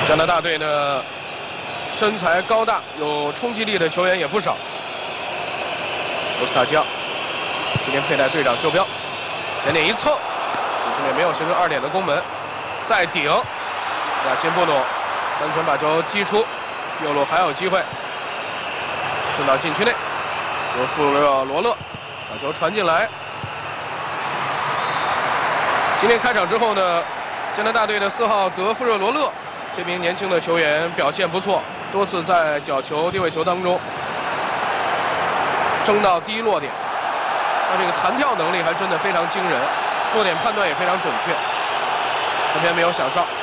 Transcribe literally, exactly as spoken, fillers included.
加拿大队呢，身材高大、有冲击力的球员也不少。罗斯塔基奥今天佩戴队长袖标，前点一蹭，禁区内没有形成二点的攻门，再顶，亚辛布努单拳把球击出，右路还有机会，顺到禁区内，由富热罗勒把球传进来。今天开场之后呢，加拿大队的四号德富热罗勒这名年轻的球员表现不错，多次在角球、定位球当中争到第一落点，他这个弹跳能力还真的非常惊人，落点判断也非常准确。偏偏没有想上，